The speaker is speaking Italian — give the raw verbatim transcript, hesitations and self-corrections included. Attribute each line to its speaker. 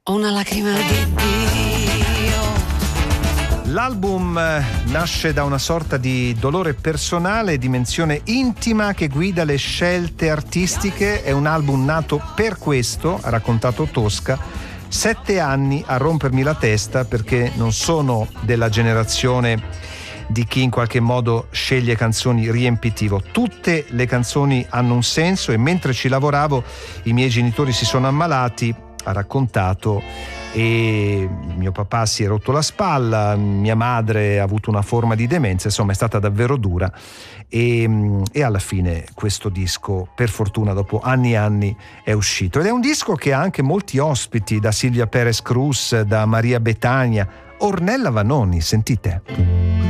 Speaker 1: Una lacrima di Dio.
Speaker 2: L'album nasce da una sorta di dolore personale, dimensione intima che guida le scelte artistiche. È un album nato per questo, ha raccontato Tosca. Sette anni a rompermi la testa perché non sono della generazione di chi in qualche modo sceglie canzoni riempitivo. Tutte le canzoni hanno un senso e mentre ci lavoravo i miei genitori si sono ammalati, ha raccontato, e mio papà si è rotto la spalla, mia madre ha avuto una forma di demenza, insomma è stata davvero dura e, e alla fine questo disco, per fortuna, dopo anni e anni è uscito ed è un disco che ha anche molti ospiti, da Silvia Perez Cruz, da Maria Betania, Ornella Vanoni, sentite.